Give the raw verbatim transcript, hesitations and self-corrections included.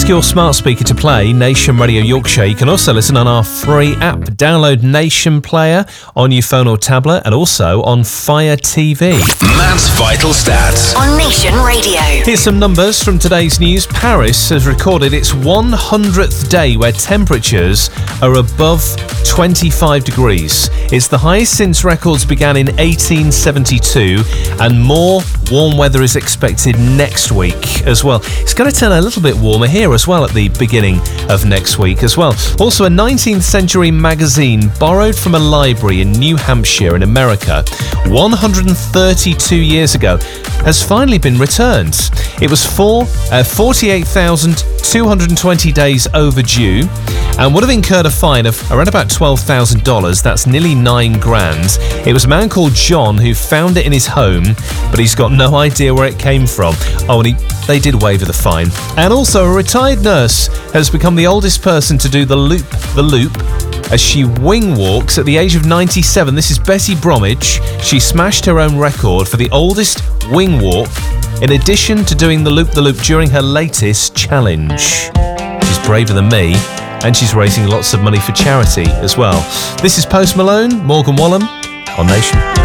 ask your smart speaker to play Nation Radio Yorkshire. You can also listen on our free app. Download Nation Player on your phone or tablet and also on Fire T V. Matt's Vital Stats on Nation Radio. Here's some numbers from today's news. Paris has recorded its one hundredth day where temperatures are above twenty-five degrees. It's the highest since records began in eighteen seventy-two, and more warm weather is expected next week as well. It's going to turn a little bit warmer here as well at the beginning of next week as well. Also, a nineteenth century magazine borrowed from a library in New Hampshire in America one hundred thirty-two years ago has finally been returned. It was for uh, forty-eight thousand two hundred twenty days overdue and would have incurred a fine of around about twelve thousand dollars. That's nearly nine grand. It was a man called John who found it in his home, but he's got no idea where it came from. Oh, and he, they did waiver the fine. And also, a retired nurse has become the oldest person to do the loop, the loop, as she wing walks at the age of ninety-seven. This is Betty Bromwich. She smashed her own record for the oldest wing walk, in addition to doing the loop-the-loop during her latest challenge. She's braver than me, and she's raising lots of money for charity as well. This is Post Malone, Morgan Wallen on Nation.